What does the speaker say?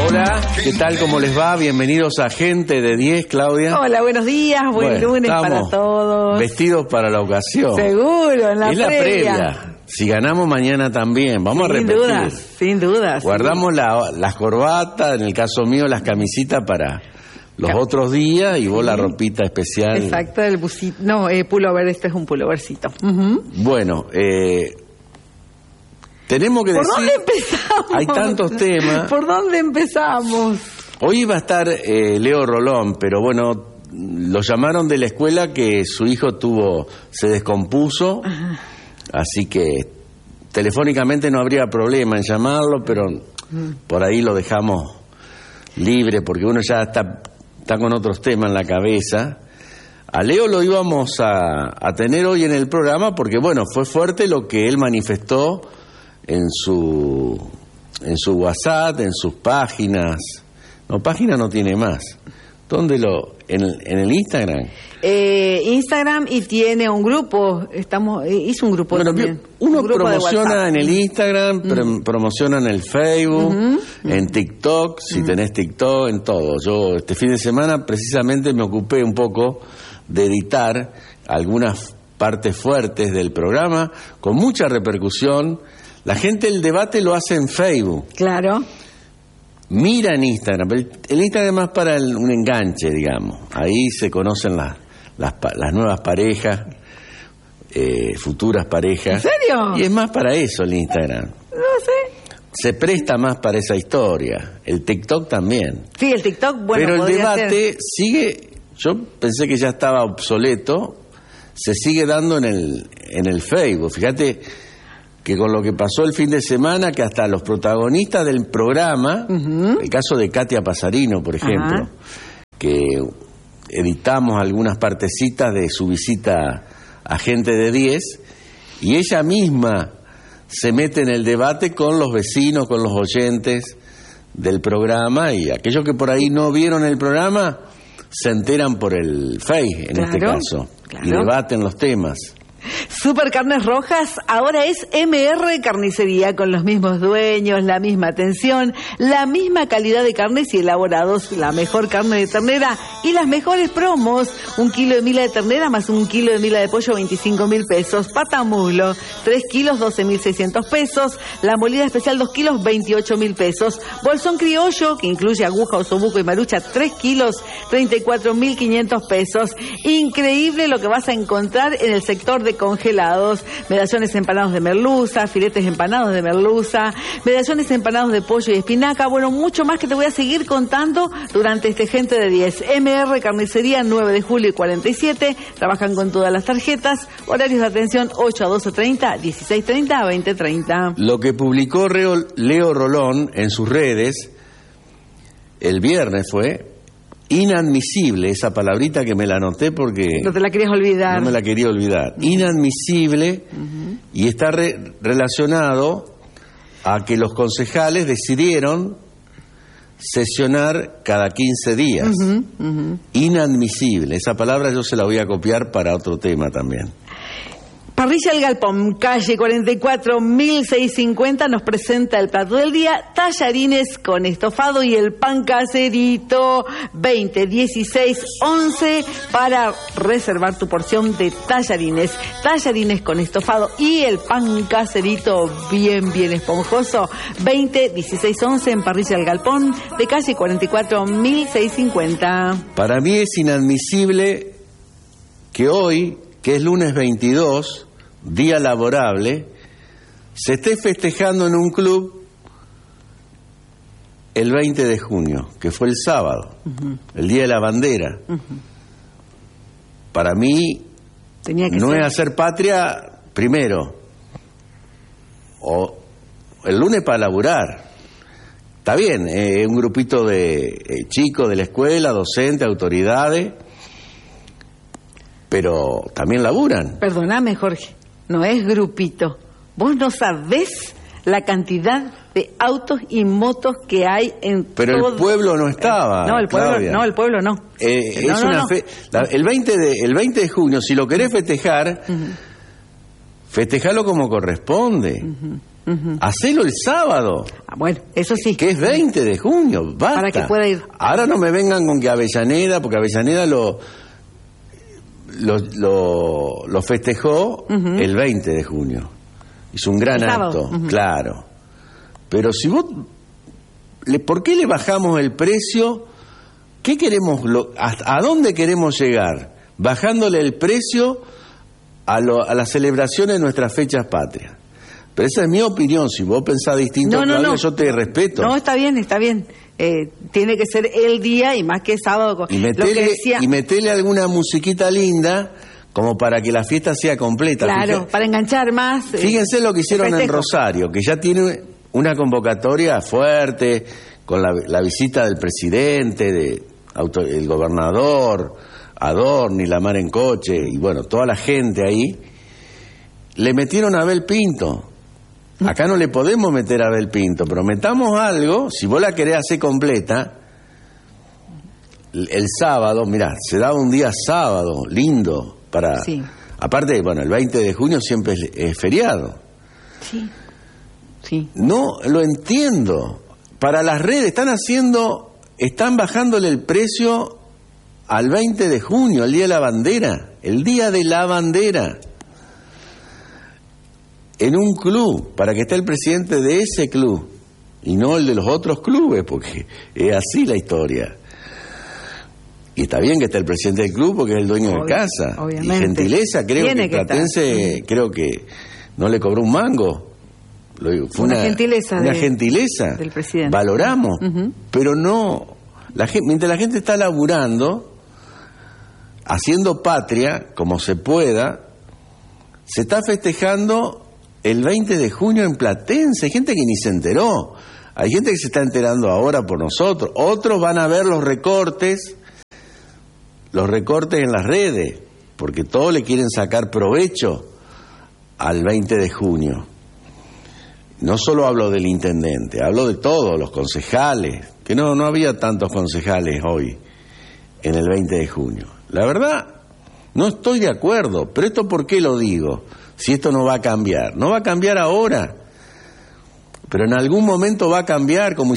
Hola, ¿qué tal? ¿Cómo les va? Bienvenidos a Gente de 10, Claudia. Hola, buenos días, buen lunes para todos. Vestidos para la ocasión. Seguro, en la previa. Es la previa. Si ganamos mañana también, vamos a repetir. Sin dudas. Guardamos las corbatas, en el caso mío las camisitas para los otros días y vos la ropita especial. Exacto, el busito. No, pullover, este es un pullovercito. Bueno, tenemos que decir... ¿Por dónde empezamos? Hay tantos temas. ¿Por dónde empezamos? Hoy iba a estar Leo Rolón, pero bueno, lo llamaron de la escuela que su hijo se descompuso, así que telefónicamente no habría problema en llamarlo, pero por ahí lo dejamos libre porque uno ya está con otros temas en la cabeza. A Leo lo íbamos a tener hoy en el programa porque bueno, fue fuerte lo que él manifestó en su WhatsApp, en sus páginas. No, página no tiene más. ¿Dónde en el Instagram? Instagram, y tiene un grupo. Hizo un grupo también. Uno promociona en el Instagram, promociona en el Facebook, en TikTok, si tenés TikTok, en todo. Yo este fin de semana precisamente me ocupé un poco de editar algunas partes fuertes del programa, con mucha repercusión. La gente el debate lo hace en Facebook. Claro. Mira en Instagram. El Instagram es más para un enganche, digamos. Ahí se conocen las nuevas parejas, futuras parejas. ¿En serio? Y es más para eso el Instagram. No sé. Se presta más para esa historia. El TikTok también. Sí, el TikTok, bueno, pero el debate sigue. Yo pensé que ya estaba obsoleto. Se sigue dando en el Facebook. Fíjate que con lo que pasó el fin de semana, que hasta los protagonistas del programa, el caso de Katia Pasarino, por ejemplo, que editamos algunas partecitas de su visita a Gente de 10, y ella misma se mete en el debate con los vecinos, con los oyentes del programa, y aquellos que por ahí no vieron el programa se enteran por el Face, en este caso, y debaten los temas. Super Carnes Rojas ahora es MR Carnicería, con los mismos dueños, la misma atención, la misma calidad de carnes y elaborados, la mejor carne de ternera y las mejores promos. 1 kilo de mila de ternera más 1 kilo de mila de pollo, 25.000 pesos. Pata muslo, 3 kilos, 12.600 pesos. La molida especial, 2 kilos, 28.000 pesos. Bolsón criollo, que incluye aguja, osobuco y marucha, 3 kilos, 34.500 pesos. Increíble lo que vas a encontrar en el sector de congelados: medallones empanados de merluza, filetes empanados de merluza, medallones empanados de pollo y espinaca, bueno, mucho más que te voy a seguir contando durante este Gente de 10. MR Carnicería, 9 de julio y 47, trabajan con todas las tarjetas, horarios de atención 8 a 12:30, 16:30 a 20:30. Lo que publicó Leo Rolón en sus redes el viernes fue inadmisible, esa palabrita que me la anoté porque... No te la querías olvidar. No me la quería olvidar. Inadmisible, y está relacionado a que los concejales decidieron sesionar cada 15 días. Inadmisible. Esa palabra yo se la voy a copiar para otro tema también. Parrilla El Galpón, calle 44, 1650, nos presenta el plato del día: tallarines con estofado y el pan caserito. 20 16 11 para reservar tu porción de tallarines. Tallarines con estofado y el pan caserito bien esponjoso. 20 16 11 en Parrilla El Galpón, de calle 44, 1650. Para mí es inadmisible que hoy, que es lunes 22, día laborable, se esté festejando en un club el 20 de junio, que fue el sábado, el Día de la Bandera. Para mí, no es hacer patria primero, o el lunes para laburar. Está bien, un grupito de chicos de la escuela, docentes, autoridades, pero también laburan. Perdóname, Jorge, no es grupito. Vos no sabés la cantidad de autos y motos que hay en pero todo... el pueblo no estaba. No, el pueblo, Claudia. no, el pueblo no. Es una fe... el 20 de junio, si lo querés festejar, festejalo como corresponde. Hacelo el sábado. Bueno, eso sí. Que es 20 de junio, basta. Para que pueda ir. Ahora no me vengan con que Avellaneda, porque Avellaneda lo festejó el 20 de junio. Hizo un gran acto, claro. Pero si vos... ¿Por qué le bajamos el precio? ¿Qué queremos? ¿A dónde queremos llegar? Bajándole el precio a las celebraciones de nuestras fechas patrias. Pero esa es mi opinión. Si vos pensás distinto, Claudia, yo te respeto. No, está bien, está bien. Tiene que ser el día y más que sábado. Y metele alguna musiquita linda como para que la fiesta sea completa. Claro, para enganchar más. Fíjense lo que hicieron en Rosario, que ya tiene una convocatoria fuerte con la visita del presidente, el gobernador, Adorni, la mar en coche, y bueno, toda la gente ahí. Le metieron a Abel Pinto. Acá no le podemos meter a Abel Pinto, pero metamos algo, si vos la querés hacer completa, el sábado, mirá, se da un día sábado, lindo, para... Sí. Aparte, bueno, el 20 de junio siempre es feriado. Sí, sí. No lo entiendo. Para las redes están bajándole el precio al 20 de junio, el Día de la Bandera, el Día de la Bandera. En un club, para que esté el presidente de ese club y no el de los otros clubes, porque es así la historia. Y está bien que esté el presidente del club porque es el dueño de casa. Obviamente. Y gentileza, creo que Platense creo que no le cobró un mango. Fue una gentileza del presidente. Valoramos, pero no. Mientras la gente está laburando, haciendo patria como se pueda, se está festejando el 20 de junio en Platense. Hay gente que ni se enteró. Hay gente que se está enterando ahora por nosotros. Otros van a ver los recortes en las redes, porque todos le quieren sacar provecho al 20 de junio. No solo hablo del intendente, hablo de todos, los concejales, que no había tantos concejales hoy en el 20 de junio. La verdad, no estoy de acuerdo, pero ¿esto por qué lo digo? Si esto no va a cambiar. No va a cambiar ahora, pero en algún momento va a cambiar, como